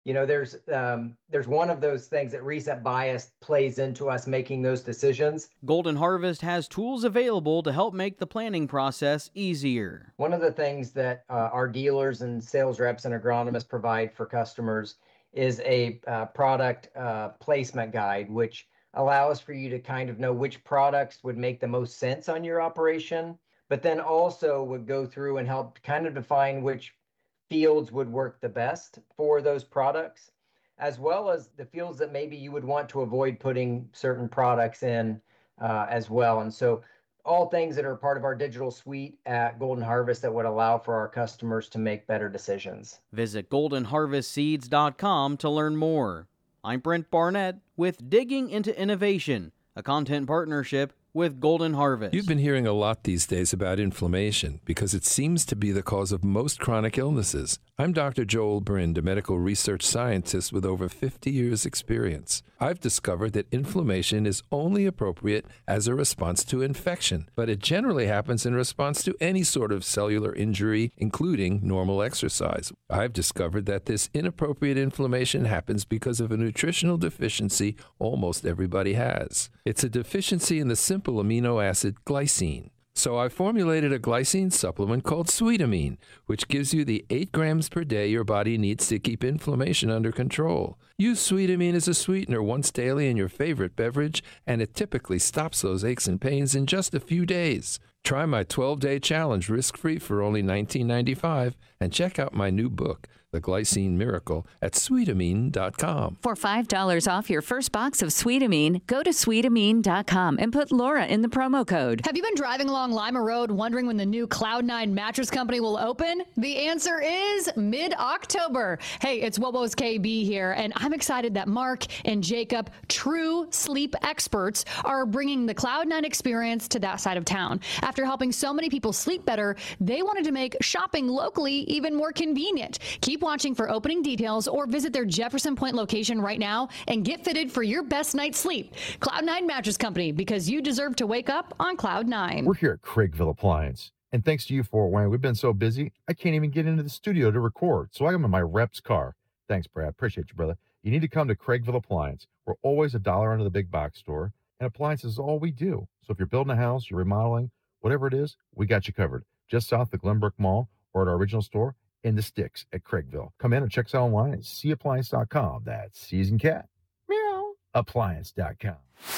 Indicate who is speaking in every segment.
Speaker 1: There's one of those things that reset bias plays into us making those decisions.
Speaker 2: Golden Harvest has tools available to help make the planning process easier.
Speaker 1: One of the things that our dealers and sales reps and agronomists provide for customers is a product placement guide, which allows for you to kind of know which products would make the most sense on your operation, but then also would go through and help kind of define which fields would work the best for those products, as well as the fields that maybe you would want to avoid putting certain products in as well. And so all things that are part of our digital suite at Golden Harvest that would allow for our customers to make better decisions.
Speaker 2: Visit goldenharvestseeds.com to learn more. I'm Brent Barnett with Digging into Innovation, a content partnership with Golden Harvest.
Speaker 3: You've been hearing a lot these days about inflammation because it seems to be the cause of most chronic illnesses. I'm Dr. Joel Brind, a medical research scientist with over 50 years' experience. I've discovered that inflammation is only appropriate as a response to infection, but it generally happens in response to any sort of cellular injury, including normal exercise. I've discovered that this inappropriate inflammation happens because of a nutritional deficiency almost everybody has. It's a deficiency in the simple amino acid glycine. So I formulated a glycine supplement called Sweetamine, which gives you the 8 grams per day your body needs to keep inflammation under control. Use Sweetamine as a sweetener once daily in your favorite beverage, and it typically stops those aches and pains in just a few days. Try my 12-day challenge risk-free for only $19.95 and check out my new book, The Glycine Miracle, at Sweetamine.com.
Speaker 4: For $5 off your first box of Sweetamine, go to Sweetamine.com and put Laura in the promo code.
Speaker 5: Have you been driving along Lima Road wondering when the new Cloud9 Mattress Company will open? The answer is mid-October. Hey, it's Wobo's KB here, and I'm excited that Mark and Jacob, true sleep experts, are bringing the Cloud9 experience to that side of town. After helping so many people sleep better, they wanted to make shopping locally even more convenient. Keep watching for opening details or visit their Jefferson Point location right now and get fitted for your best night's sleep. Cloud9 Mattress Company, because you deserve to wake up on Cloud9.
Speaker 6: We're here at Craigville Appliance. And thanks to you, Fort Wayne, we've been so busy, I can't even get into the studio to record. So I'm in my rep's car. Thanks, Brad. Appreciate you, brother. You need to come to Craigville Appliance. We're always $1 under the big box store, and appliances is all we do. So if you're building a house, you're remodeling, whatever it is, we got you covered. Just south of the Glenbrook Mall or at our original store in the sticks at Craigville. Come in and check us out online at cappliance.com. That's C as in cat. Meow. Appliance.com.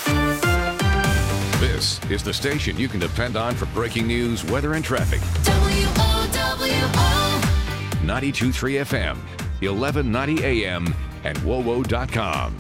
Speaker 7: This is the station you can depend on for breaking news, weather, and traffic. WOWO 92.3 FM, 1190 AM, and WOWO.com.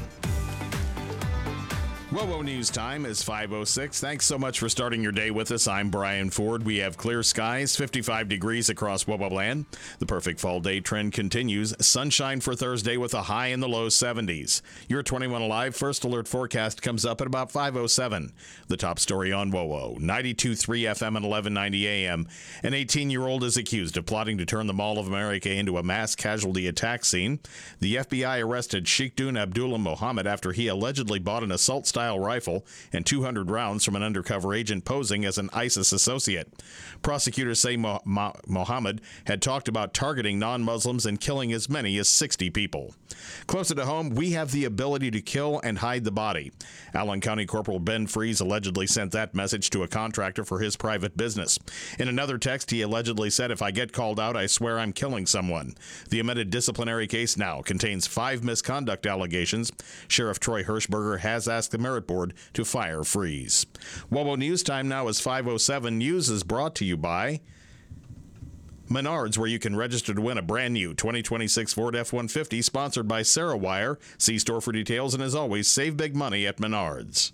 Speaker 8: WOWO News Time is 5:06. Thanks so much for starting your day with us. I'm Brian Ford. We have clear skies, 55 degrees across WOWO land. The perfect fall day trend continues. Sunshine for Thursday with a high in the low 70s. Your 21 Alive First Alert forecast comes up at about 5:07. The top story on WOWO, 92.3 FM and 1190 AM. An 18-year-old is accused of plotting to turn the Mall of America into a mass casualty attack scene. The FBI arrested Sheikhdun Abdullah Mohammed after he allegedly bought an assault-style rifle and 200 rounds from an undercover agent posing as an ISIS associate. Prosecutors say Mohammed had talked about targeting non-Muslims and killing as many as 60 people. Closer to home, we have the ability to kill and hide the body. Allen County Corporal Ben Freeze allegedly sent that message to a contractor for his private business. In another text, he allegedly said, "If I get called out, I swear I'm killing someone." The amended disciplinary case now contains 5 misconduct allegations. Sheriff Troy Hirschberger has asked the Merit Board to fire Freeze. WOWO News Time now is 5:07. News is brought to you by Menards, where you can register to win a brand new 2026 Ford F-150, sponsored by Sarah Wire. See store for details, and as always, save big money at Menards.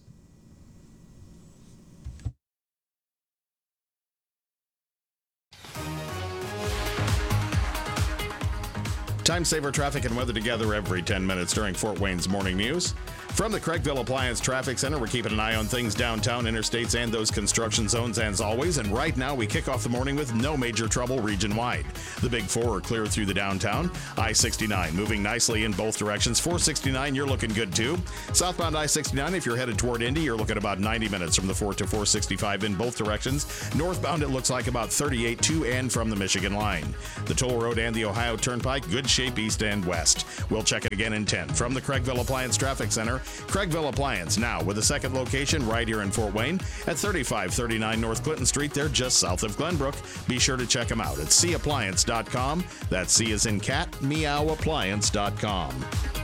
Speaker 8: Time saver traffic and weather together every 10 minutes during Fort Wayne's morning news. From the Craigville Appliance Traffic Center, we're keeping an eye on things downtown, interstates, and those construction zones as always. And right now, we kick off the morning with no major trouble region-wide. The Big Four are clear through the downtown. I-69 moving nicely in both directions. 469, you're looking good too. Southbound I-69, if you're headed toward Indy, you're looking about 90 minutes from the 4 to 465 in both directions. Northbound, it looks like about 38 to and from the Michigan line. The toll road and the Ohio Turnpike, good shape Shape East and West. We'll check it again in 10. From the Craigville Appliance Traffic Center, Craigville Appliance now with a second location right here in Fort Wayne at 3539 North Clinton Street. They're just south of Glenbrook. Be sure to check them out at cappliance.com. That's C as in cat, meowappliance.com.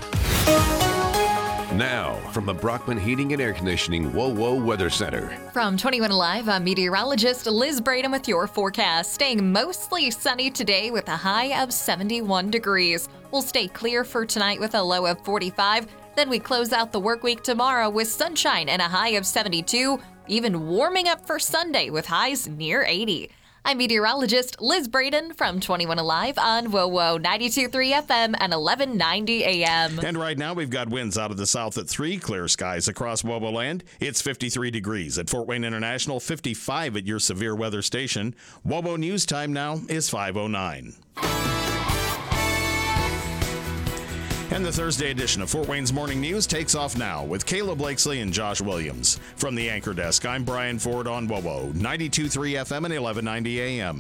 Speaker 7: Now, from the Brockman Heating and Air Conditioning WOWO Weather Center.
Speaker 9: From 21 Alive, I'm meteorologist Liz Braden with your forecast. Staying mostly sunny today with a high of 71 degrees. We'll stay clear for tonight with a low of 45. Then we close out the work week tomorrow with sunshine and a high of 72. Even warming up for Sunday with highs near 80. I'm meteorologist Liz Braden from 21 Alive on WOWO 92.3 FM and 1190 AM.
Speaker 8: And right now we've got winds out of the south at 3, clear skies across WOWO land. It's 53 degrees at Fort Wayne International, 55 at your severe weather station. WOWO News time now is 5:09. And the Thursday edition of Fort Wayne's Morning News takes off now with Kayla Blakesley and Josh Williams. From the anchor desk, I'm Brian Ford on WOWO 92.3 FM and 1190 AM.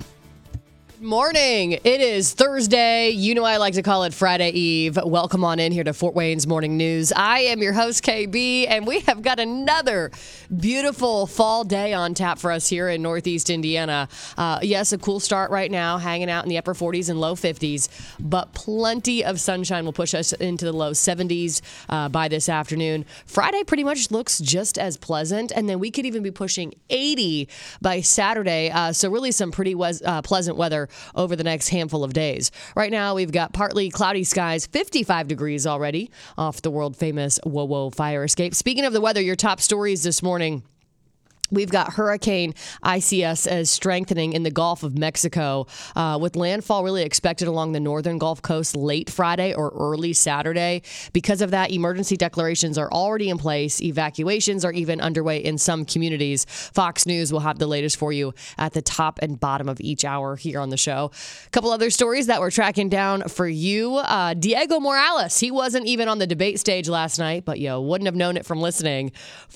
Speaker 10: Morning. It is Thursday. You know I like to call it Friday Eve. Welcome on in here to Fort Wayne's Morning News. I am your host, KB, and we have got another beautiful fall day on tap for us here in Northeast Indiana. Yes, a cool start right now, hanging out in the upper 40s and low 50s, but plenty of sunshine will push us into the low 70s by this afternoon. Friday pretty much looks just as pleasant, and then we could even be pushing 80 by Saturday. So really some pretty pleasant weather over the next handful of days. Right now, we've got partly cloudy skies, 55 degrees already off the world-famous WOWO fire escape. Speaking of the weather, your top stories this morning. We've got Hurricane ICS as strengthening in the Gulf of Mexico, with landfall really expected along the northern Gulf Coast late Friday or early Saturday. Because of that, emergency declarations are already in place. Evacuations are even underway in some communities. Fox News will have the latest for you at the top and bottom of each hour here on the show. A couple other stories that we're tracking down for you. Diego Morales, he wasn't even on the debate stage last night, but you wouldn't have known it from listening.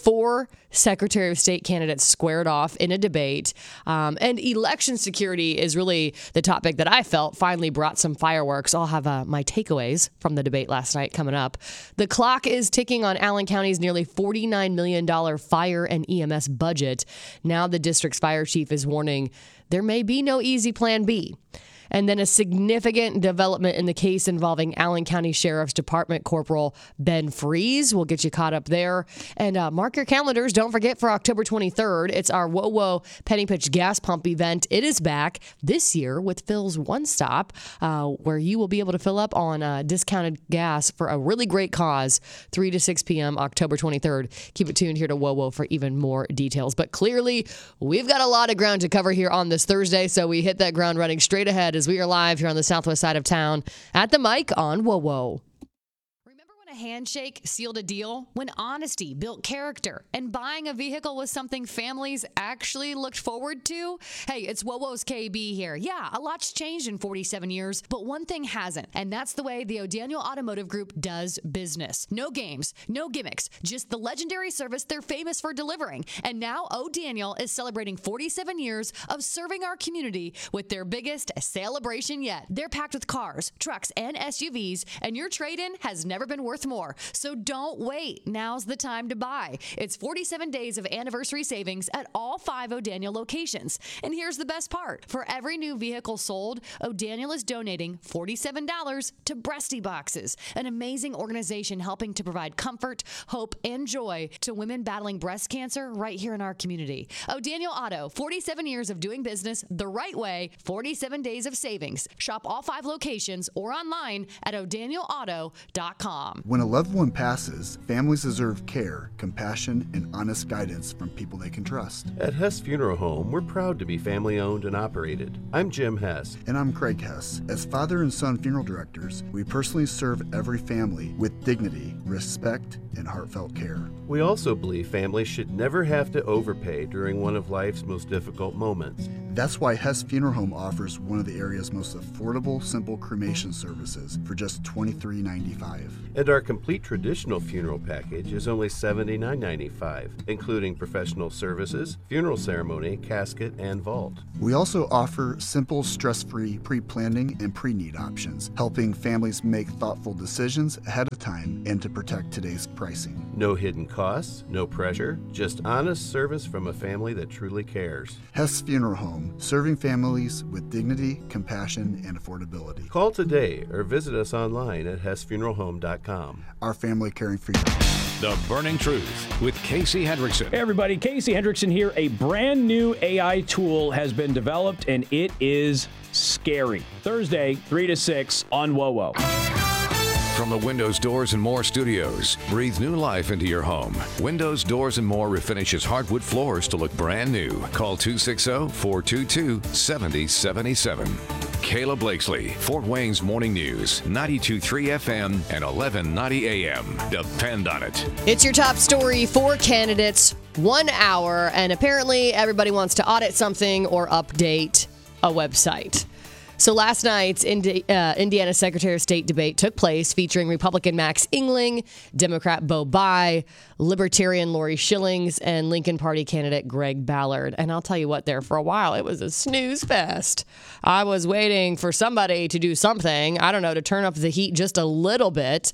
Speaker 10: 4 Secretary of State candidates squared off in a debate. And election security is really the topic that I felt finally brought some fireworks. I'll have my takeaways from the debate last night coming up. The clock is ticking on Allen County's nearly $49 million fire and EMS budget. Now the district's fire chief is warning there may be no easy plan B. And then a significant development in the case involving Allen County Sheriff's Department Corporal Ben Freeze. We'll get you caught up there. And mark your calendars. Don't forget for October 23rd, it's our WOWO Penny Pitch Gas Pump event. It is back this year with Phil's One Stop, where you will be able to fill up on discounted gas for a really great cause, 3 to 6 p.m. October 23rd. Keep it tuned here to WOWO for even more details. But clearly, we've got a lot of ground to cover here on this Thursday, so we hit that ground running straight ahead as we are live here on the southwest side of town at the mic on WOWO. A handshake sealed a deal? When honesty built character and buying a vehicle was something families actually looked forward to? Hey, it's WOWO's KB here. Yeah, a lot's changed in 47 years, but one thing hasn't, and that's the way the O'Daniel Automotive Group does business. No games, no gimmicks, just the legendary service they're famous for delivering. And now O'Daniel is celebrating 47 years of serving our community with their biggest celebration yet. They're packed with cars, trucks, and SUVs, and your trade-in has never been worth more. So don't wait. Now's the time to buy. It's 47 days of anniversary savings at all 5 O'Daniel locations. And here's the best part. For every new vehicle sold, O'Daniel is donating $47 to Breasty Boxes, an amazing organization helping to provide comfort, hope, and joy to women battling breast cancer right here in our community. O'Daniel Auto, 47 years of doing business the right way, 47 days of savings. Shop all 5 locations or online at o'danielauto.com.
Speaker 11: When a loved one passes, families deserve care, compassion, and honest guidance from people they can trust.
Speaker 12: At Hess Funeral Home, we're proud to be family-owned and operated. I'm Jim Hess.
Speaker 11: And I'm Craig Hess. As father and son funeral directors, we personally serve every family with dignity, respect, and heartfelt care.
Speaker 12: We also believe families should never have to overpay during one of life's most difficult moments.
Speaker 11: That's why Hess Funeral Home offers one of the area's most affordable, simple cremation services for just $23.95.
Speaker 12: And our complete traditional funeral package is only $79.95, including professional services, funeral ceremony, casket, and vault.
Speaker 11: We also offer simple, stress-free pre-planning and pre-need options, helping families make thoughtful decisions ahead of time and to protect today's pricing.
Speaker 12: No hidden costs, no pressure, just honest service from a family that truly cares.
Speaker 11: Hess Funeral Home, serving families with dignity, compassion, and affordability.
Speaker 12: Call today or visit us online at hessfuneralhome.com.
Speaker 11: Our family caring for you.
Speaker 7: The Burning Truth with Casey Hendrickson.
Speaker 13: Hey everybody, Casey Hendrickson here. A brand new AI tool has been developed and it is scary. Thursday, 3 to 6 on WOWO.
Speaker 7: From the Windows, Doors, and More studios, breathe new life into your home. Windows, Doors, and More refinishes hardwood floors to look brand new. Call 260-422-7077. Kayla Blakesley, Fort Wayne's Morning News, 92.3 FM and 1190 AM. Depend on it.
Speaker 10: It's your top story for candidates, 1 hour, and apparently everybody wants to audit something or update a website. So last night's Indiana Secretary of State debate took place, featuring Republican Max Engling, Democrat Bo Bai, Libertarian Lori Schillings, and Lincoln Party candidate Greg Ballard. And I'll tell you what, there for a while, it was a snooze fest. I was waiting for somebody to do something, I don't know, to turn up the heat just a little bit.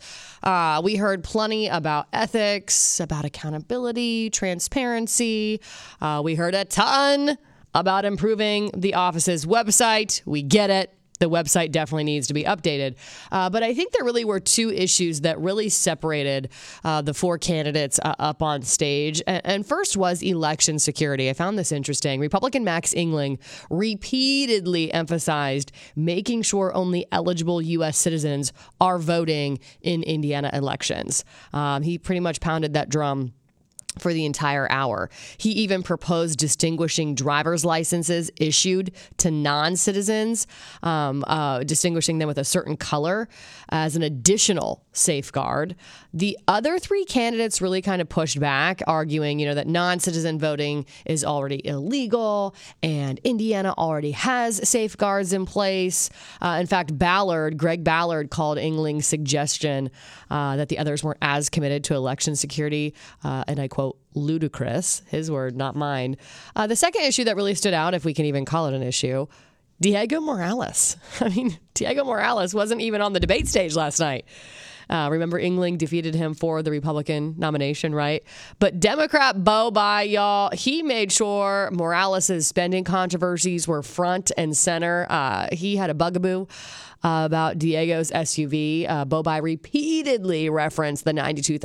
Speaker 10: We heard plenty about ethics, about accountability, transparency. We heard a ton about improving the office's website. We get it. The website definitely needs to be updated. But I think there really were two issues that really separated the four candidates up on stage. And first was election security. I found this interesting. Republican Max Engling repeatedly emphasized making sure only eligible U.S. citizens are voting in Indiana elections. He pretty much pounded that drum for the entire hour. He even proposed distinguishing driver's licenses issued to non-citizens, distinguishing them with a certain color as an additional safeguard. The other three candidates really kind of pushed back, arguing, that non-citizen voting is already illegal and Indiana already has safeguards in place. In fact, Greg Ballard called Engling's suggestion that the others weren't as committed to election security, and I quote, ludicrous. His word, not mine. The second issue that really stood out, if we can even call it an issue, Diego Morales. Diego Morales wasn't even on the debate stage last night. Remember, Engling defeated him for the Republican nomination, right? But Democrat Bo Bai, y'all, he made sure Morales' spending controversies were front and center. He had a bugaboo about Diego's SUV. Bo Bai repeatedly referenced the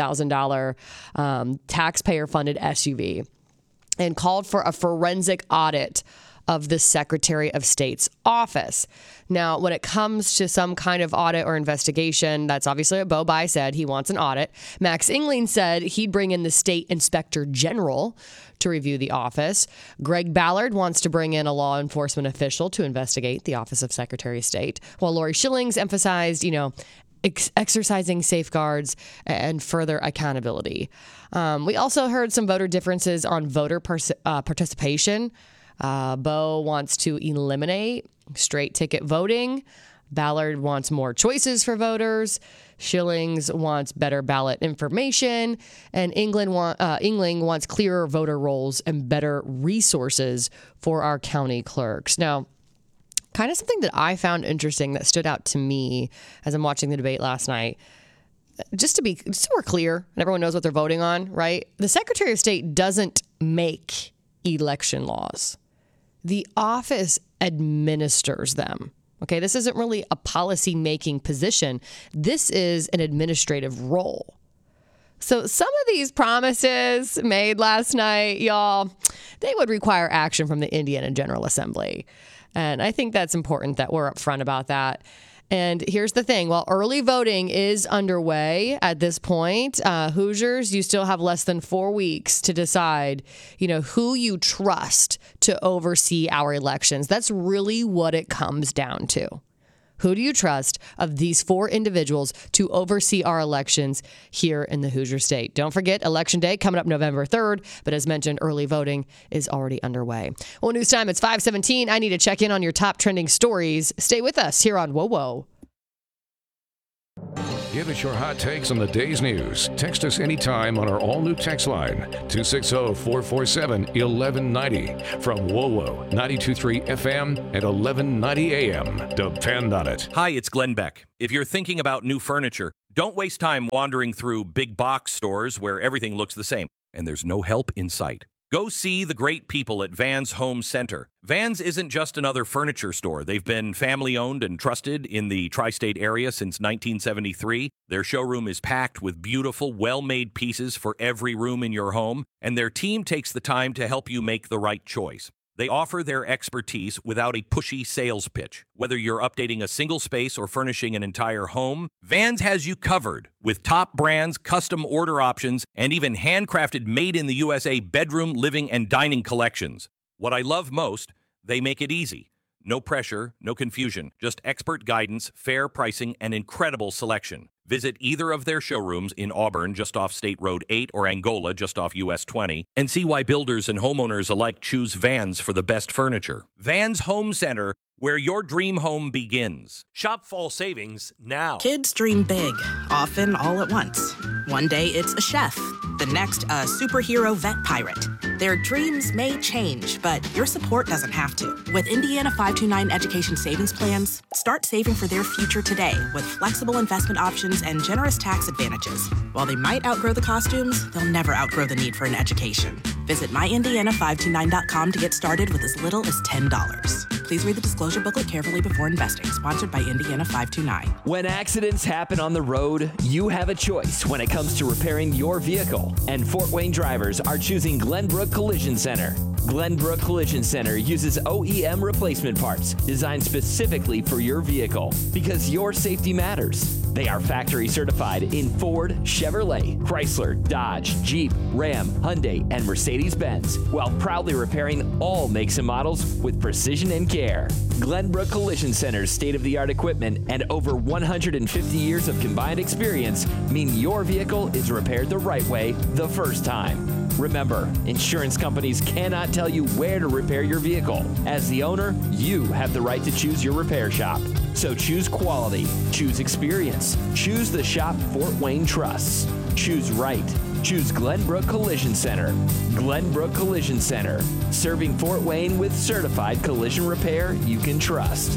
Speaker 10: $92,000 taxpayer-funded SUV and called for a forensic audit of the Secretary of State's office. Now, when it comes to some kind of audit or investigation, that's obviously what Bo Bai said. He wants an audit. Max Engling said he'd bring in the state inspector general to review the office. Greg Ballard wants to bring in a law enforcement official to investigate the Office of Secretary of State, while Lori Schillings emphasized, exercising safeguards and further accountability. We also heard some voter differences on voter participation. Bo wants to eliminate straight ticket voting. Ballard wants more choices for voters. Schillings wants better ballot information. And Engling wants clearer voter rolls and better resources for our county clerks. Now, kind of something that I found interesting that stood out to me as I'm watching the debate last night. Just so we're clear and everyone knows what they're voting on, right? The Secretary of State doesn't make election laws. The office administers them. Okay, this isn't really a policy-making position. This is an administrative role. So some of these promises made last night, y'all, they would require action from the Indiana General Assembly. And I think that's important that we're upfront about that. And here's the thing. While early voting is underway at this point, Hoosiers, you still have less than 4 weeks to decide, who you trust to oversee our elections. That's really what it comes down to. Who do you trust of these 4 individuals to oversee our elections here in the Hoosier State? Don't forget, Election Day coming up November 3rd, but as mentioned, early voting is already underway. Well, news time, it's 5:17. I need to check in on your top trending stories. Stay with us here on Whoa Whoa.
Speaker 7: Give us your hot takes on the day's news. Text us anytime on our all-new text line, 260-447-1190. From WOWO 92.3 FM and 1190 AM. Depend on it.
Speaker 14: Hi, it's Glenn Beck. If you're thinking about new furniture, don't waste time wandering through big box stores where everything looks the same and there's no help in sight. Go see the great people at Vans Home Center. Vans isn't just another furniture store. They've been family-owned and trusted in the tri-state area since 1973. Their showroom is packed with beautiful, well-made pieces for every room in your home, and their team takes the time to help you make the right choice. They offer their expertise without a pushy sales pitch. Whether you're updating a single space or furnishing an entire home, Vans has you covered with top brands, custom order options, and even handcrafted made-in-the-USA bedroom, living, and dining collections. What I love most, they make it easy. No pressure, no confusion, just expert guidance, fair pricing, and incredible selection. Visit either of their showrooms in Auburn, just off State Road 8, or Angola, just off US 20, and see why builders and homeowners alike choose Vans for the best furniture. Vans Home Center, where your dream home begins. Shop fall savings now.
Speaker 15: Kids dream big, often all at once. One day it's a chef, the next a superhero vet pirate. Their dreams may change, but your support doesn't have to. With Indiana 529 Education Savings Plans, start saving for their future today with flexible investment options and generous tax advantages. While they might outgrow the costumes, they'll never outgrow the need for an education. Visit myindiana529.com to get started with as little as $10. Please read the disclosure booklet carefully before investing. Sponsored by Indiana 529.
Speaker 16: When accidents happen on the road, you have a choice when it comes to repairing your vehicle. And Fort Wayne drivers are choosing Glenbrook Collision Center. Glenbrook Collision Center uses OEM replacement parts designed specifically for your vehicle because your safety matters. They are factory certified in Ford, Chevrolet, Chrysler, Dodge, Jeep, Ram, Hyundai, and Mercedes-Benz, while proudly repairing all makes and models with precision and care. Glenbrook Collision Center's state-of-the-art equipment and over 150 years of combined experience mean your vehicle is repaired the right way the first time. Remember, insurance companies cannot tell you where to repair your vehicle. As the owner, you have the right to choose your repair shop. So choose quality, choose experience, choose the shop Fort Wayne trusts. Choose right. Choose Glenbrook Collision Center. Glenbrook Collision Center, serving Fort Wayne with certified collision repair you can trust.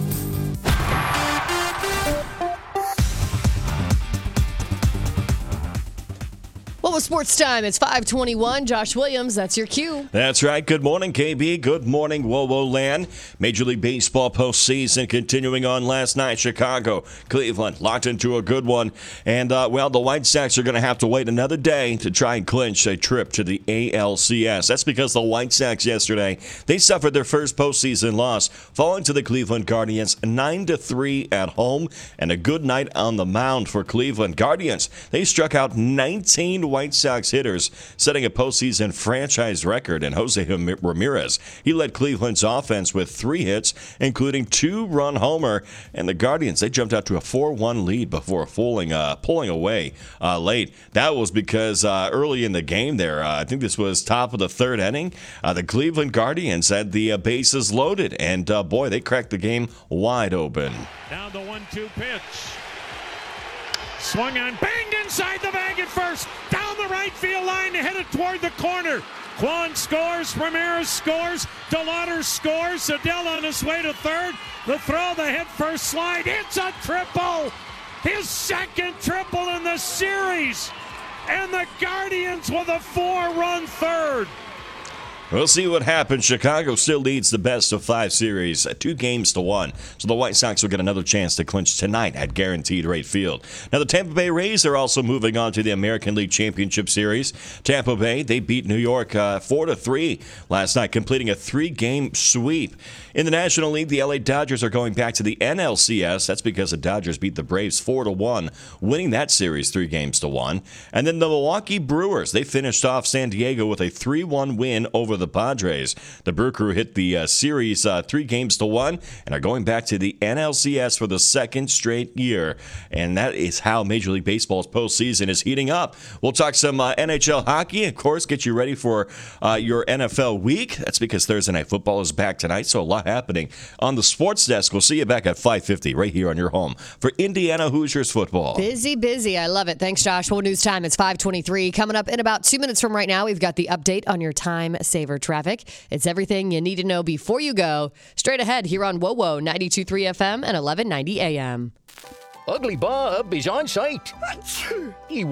Speaker 10: Well, with sports time, it's 5:21. Josh Williams, that's your cue.
Speaker 17: That's right. Good morning, KB. Good morning, WoWo Land. Major League Baseball postseason continuing on last night. Chicago, Cleveland locked into a good one. And, well, the White Sox are going to have to wait another day to try and clinch a trip to the ALCS. That's because the White Sox yesterday, they suffered their first postseason loss, falling to the Cleveland Guardians 9-3 at home. And a good night on the mound for Cleveland Guardians. They struck out 19 White Sox hitters, setting a postseason franchise record. And Jose Ramirez, he led Cleveland's offense with 3 hits, including 2-run homer. And the Guardians, they jumped out to a 4-1 lead before pulling away late. That was because early in the game there, I think this was top of the 3rd inning, the Cleveland Guardians had the bases loaded. And, boy, they cracked the game wide open.
Speaker 18: Down the 1-2 pitch. Swung on, banged inside the bag at first, down the right field line, headed toward the corner. Kwan scores, Ramirez scores, DeLauder scores, Sedell on his way to third. The throw, the head first slide, it's a triple! His second triple in the series! And the Guardians with a 4-run third.
Speaker 17: We'll see what happens. Chicago still leads the best-of-5 series, 2-1. So the White Sox will get another chance to clinch tonight at Guaranteed Rate Field. Now, the Tampa Bay Rays are also moving on to the American League Championship Series. Tampa Bay, they beat New York 4-3 last night, completing a 3-game sweep. In the National League, the LA Dodgers are going back to the NLCS. That's because the Dodgers beat the Braves 4-1, winning that series 3-1. And then the Milwaukee Brewers, they finished off San Diego with a 3-1 win over the the Padres. The Brew Crew hit the series 3-1 and are going back to the NLCS for the second straight year. And that is how Major League Baseball's postseason is heating up. We'll talk some NHL hockey, of course, get you ready for your NFL week. That's because Thursday Night Football is back tonight, so a lot happening on the sports desk. We'll see you back at 5:50 right here on your home for Indiana Hoosiers football.
Speaker 10: Busy. I love it. Thanks, Josh. Well, news time. It's 5:23. Coming up in about 2 minutes from right now, we've got the update on your time saver traffic. It's everything you need to know before you go. Straight ahead here on WOWO 92.3 FM and 1190 AM.
Speaker 19: Ugly Bob is on site. He